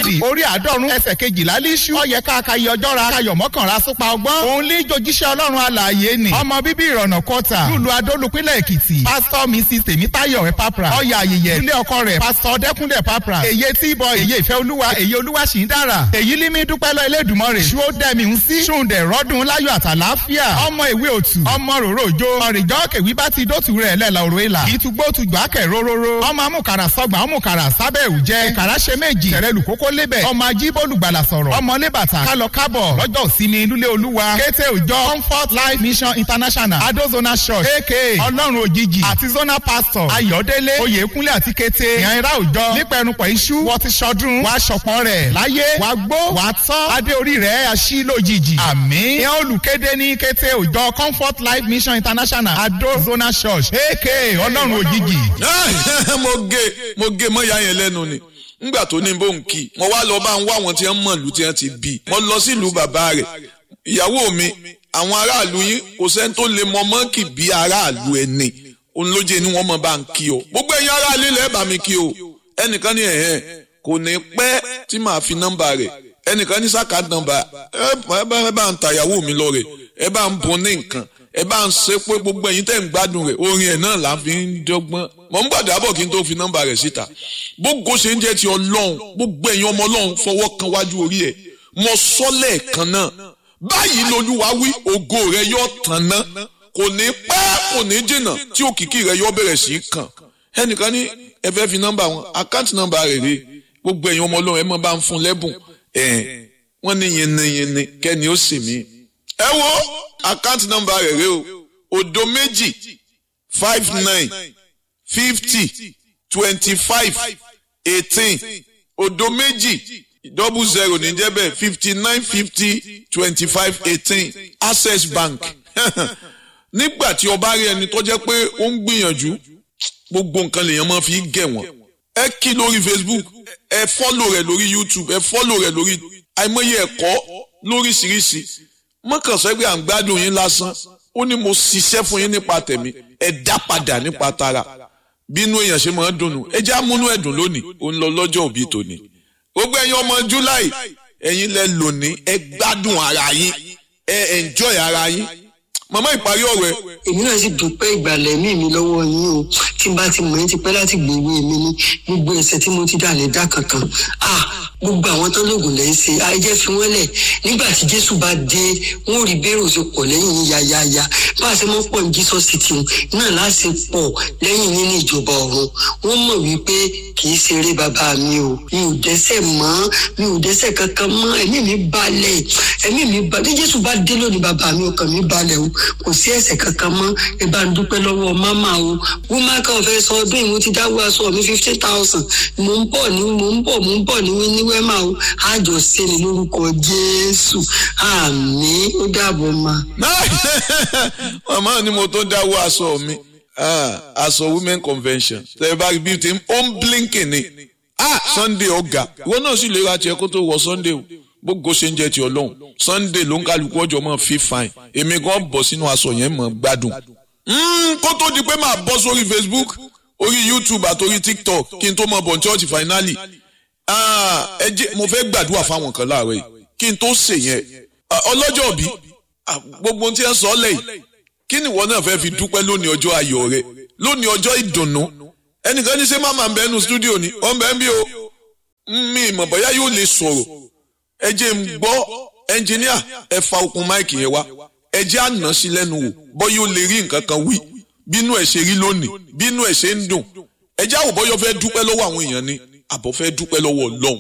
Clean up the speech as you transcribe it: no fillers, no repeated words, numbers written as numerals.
Dáfídì orí 100 ẹsẹ̀ 12 líṣú. Ó yẹ ká kayé ọjọ́ ra kayọ̀ mọ́kànlá súpa ọgbọ́n. Òun lè jojíṣẹ́ Ọlọ́run alààyè ni. Ọmọ bíbí Ìrọ̀nà Kọ́tà lùlù Adólùpínlẹ̀ Èkìtì. Pásítọ̀ Mrs. Tèmítáyọ̀ Epapra. Ọ̀yà ayẹyẹ ilé ọkọ rẹ̀ Pásítọ̀ Dẹ́kúnlé Epapra. Èyí tí bọ èyí ìfẹ́ olúwa èyí olúwa sì ń dára. Èyí límí dúpẹ́ lọ Elédùmarè. Ṣó dẹ́mi ń sí. Ṣùndẹ̀ rọ́dún láyọ̀ àtàláfíà. Ọmọ ìwé òtù. Ọmọ ròrò òjò. Ọ̀rìjọ́ kèwí bá ti dótù rẹ̀ lẹ́la òrò ìlà. Ìtúgbó tùgbà kẹ̀ róróró. Ọmọ amúkàrà sọgbà ọmọkàrà sábẹ́ òjẹ́. Ìkàrà ṣe méjì. Tẹ̀rẹ̀lù kókó lébẹ̀. Ọmọ ajíbólùgbàlà sọ̀rọ̀. Ọmọ lébàtà. Kálọ kábọ̀ lọ́jọ́ ìsinmi lúlé olúwa. Kété òjọ Comfort Life Mission International. Adozona Church. aka Ọlọ́run òjijì. Àti Zona Pastor. Ayọ̀délé. Oyèkúnlé àti Kété. Ìyànra òjọ. Nípẹ̀rùpọ̀ iṣu. Wọ́n ti ṣọdún. Wàá ṣọ̀pọ̀ rẹ̀. Láyé. Wàá gbó. Wàá tọ́. Adé orí rẹ̀ aṣí lójijì. Àmín. Ìyẹn olùkéde ní Kété òjọ Comfort Life Mission International. Adozona Church. aka Ọlọ́run òjijì. mo gé mọ́ ìyá yẹn lẹ́nu ni ngbà tó ní bó ń kí mo wá lọ bá ń wá àwọn tí wọ́n mọ̀ lù tí wọ́n ti bí mo lọ sílùú bàbá rẹ̀ ìyàwó mi àwọn aráàlú yín kò sẹ́ni tó lè mọ mọ́ǹkì bí aráàlú ẹni òun ló jẹ́ ni wọ́n mọ̀ bá ń kí o gbogbo ẹ̀yin aráàlú ilẹ̀ bá mi kí o ẹnìkan ní ẹ̀hẹ́n kò ní pẹ́ tí màá fi nọ́mbà rẹ̀ ẹnìkan ní sáka nọ́mbà ẹ bá ń ta ìyàwó mi lọ rẹ̀ ẹ bá ń bọ́ ní nǹkan ẹ bá ń ṣe pé gbogbo ẹ̀yin tẹ́ ń gbádùn rẹ̀ orin ẹ̀ náà là ń fi ń dọ́gbọ́n mọ̀ ń gbàdá bọ̀ kí n tó fi nọ́mbà rẹ̀ síta gbogbo ṣe ń jẹ́ ti Ọlọ́run gbogbo ẹ̀yin ọmọ Ọlọ́run fọwọ́ kan wájú orí ẹ̀ mọ sọ́lẹ̀ kan náà báyìí lolúwa wí ògo rẹ̀ yóò tàn ná kò ní pẹ́ kò ní jìnnà tí òkìkí rẹ̀ yóò bẹ̀rẹ̀ sí í kàn ẹnìkan ní ẹ fẹ́ fi nọ́mbà wọn àkáǹtì nọ́mbà rẹ̀ rè gbogbo ẹ̀yin ọmọ Ọlọ́run ẹ mọ̀ bá ń fún lẹ́bùn wọ́n ní yẹnni kẹ́ni ó sì mí ẹ wo àkáǹtì nọ́mbà rẹ̀ rè o òdo méjì 59 50 25 18 òdo méjì 00 ní jẹ́bẹ̀ 59 50 25 18 Access Bank nígbà tí o bá rí ẹni tó jẹ́ pé ó ń gbìyànjú gbogbo nǹkan lèèyàn máa fi gẹ̀ wọ́n ẹ kí lórí Facebook ẹ fọ́lò rẹ̀ lórí YouTube ẹ fọ́lò rẹ̀ lórí àìmọye ẹ̀kọ́ lóríṣiríṣi mọ́kànsẹ́ pé à ń gbádùn yín lásán ó ní mo ṣiṣẹ́ fún yín nípa tẹ̀mí ẹ dá padà nípa tara bínú èèyàn ṣe máa ń dùnnú ẹ já múnú ẹ̀dùn lónìí ó ń lọ lọ́jọ́ òbí tòní gbogbo ẹ̀yin ọmọ July ẹ̀yin lẹ lónìí ẹ gbádùn ara yín ẹ enjoy ara yín màmá ìparí ọ̀rọ̀ ẹ. èmi náà sì dúpẹ́ ìgbàlẹ̀ mi lọ́wọ́ yín o tí n bá ti mọ̀ ẹ́ ti pẹ́ láti gbèwé mi ní gbogbo ẹ̀ṣẹ̀ tí mo ti dà lè dá kankan gbogbo àwọn tó lóògùn lẹ́yìn ṣe ayé fi wọ́n lẹ̀ nígbà tí Jésù bá dé wọ́n rí bẹ́rù ṣe pọ̀ lẹ́yìn yín yáyáyá bá a ṣe mọ́ pọ̀ ní Jesus City náà láti pọ̀ lẹ́yìn yín ní ìjọba ọ̀run wọ́n mọ̀ wípé kì í ṣeré bàbá mi o mi ò dẹ́ṣẹ̀ mọ́ mi ò dẹ́ṣẹ̀ kankan mọ́ ẹ̀mí mi balẹ̀ bí Jésù bá dé lónìí bàbá mi ọkàn mi balẹ̀ o kò sí ẹ̀ṣẹ̀ kankan mọ́ ẹ bá ń dúpẹ́ lọ́wọ́ máma o wọ́n kan fẹ́ sọ ọdún ìwọ́n ti dáwọ́ aṣọ mi 50,000 mò ń bọ̀ ní wẹ́mà o àjọ ṣe ni lórúkọ Jésù àmín ó dàbọ̀ ma. màmá ni mo tó dáwọ́ aṣọ mi aṣọ women convention tẹ̀lé bá rí bí ti ó ń blinking ni Sunday ọ̀gá ìwọ náà sì lè ra tiẹ̀ kó tó wọ Sunday o gbogbo ṣe ń jẹ́ ti Ọlọ́run Sunday ló ń kálukú ọjọ́ mọ́ fi fine èmi gan bọ̀ sínú aṣọ yẹn mọ́ gbádùn kó tó di pé máa bọ́ sórí Facebook orí YouTube àtòrí TikTok kí n tó mọ bọ̀ church finally ẹ jẹ́ mo fẹ́ gbàdúrà fáwọn kan láàárọ̀ yìí kí n tó ṣe yẹn ọlọ́jọ́ bí gbogbo tí ẹ sọ lẹ́yìn kí ni ìwọ náà fẹ́ fi dúpẹ́ lónìí ọjọ́ ayọ̀ rẹ lónìí ọjọ́ ìdùnnú ẹnìkan ní ṣé máma ń bẹ nínú studio ni ọ̀ ń bẹ ń bí o mi ìmọ̀ bóyá yóò lè sọ̀rọ̀ ẹ jẹ́ ń gbọ́ ẹnjìníà ẹ fa okùn máìkì yẹn wá ẹ jẹ́ àná sí lẹ́nu wò bóyá ó lè rí nǹkan kan wí bínú ẹ̀ ṣe rí lónìí bínú ẹ̀ ṣe ń dùn ẹ jẹ́ àwòbọ́yọ́ fẹ́ dúpẹ́ lọ́wọ́ àwọn èèyàn ni àbọ̀ fẹ́ dúpẹ́ lọ́wọ́ Ọlọ́run